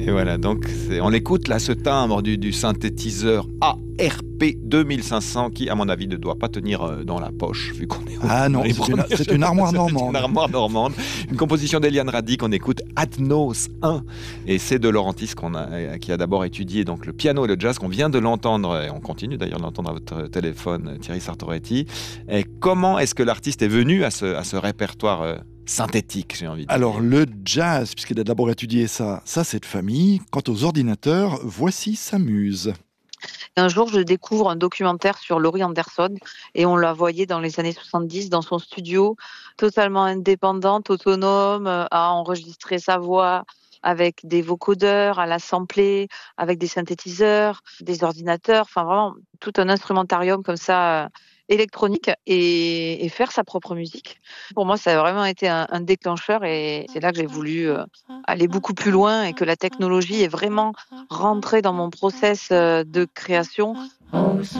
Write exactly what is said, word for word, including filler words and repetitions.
Et voilà, donc c'est, on écoute là ce timbre du, du synthétiseur A R P deux mille cinq cents qui, à mon avis, ne doit pas tenir euh, dans la poche, vu qu'on est au Ah non, c'est une, c'est une armoire C'est normande. une armoire normande. Une composition d'Eliane Radi qu'on écoute, Atnos un. Et c'est de Laurentis qu'on a, qui a d'abord étudié donc, le piano et le jazz, qu'on vient de l'entendre, et on continue d'ailleurs de l'entendre à votre téléphone, Thierry Sartoretti. Et comment est-ce que l'artiste est venu à ce, à ce répertoire euh, synthétique, j'ai envie de Alors, dire. le jazz, puisqu'il a d'abord étudié ça, ça c'est de famille. Quant aux ordinateurs, voici sa muse. Un jour, je découvre un documentaire sur Laurie Anderson et on la voyait dans les années soixante-dix dans son studio, totalement indépendante, autonome, euh, à enregistrer sa voix avec des vocodeurs, à l'assembler, avec des synthétiseurs, des ordinateurs, enfin vraiment tout un instrumentarium comme ça, euh, électronique et, et faire sa propre musique. Pour moi, ça a vraiment été un, un déclencheur et c'est là que j'ai voulu euh, aller beaucoup plus loin et que la technologie est vraiment rentrée dans mon process euh, de création.